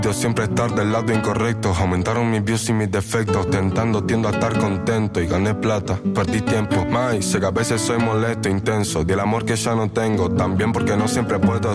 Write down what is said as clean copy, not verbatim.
Yo siempre estar del lado incorrecto. Aumentaron mis views y mis defectos. Tiendo a estar contento y gané plata. Perdí tiempo, sé que a veces soy molesto, intenso. Di el amor que ya no tengo, también porque no siempre puedo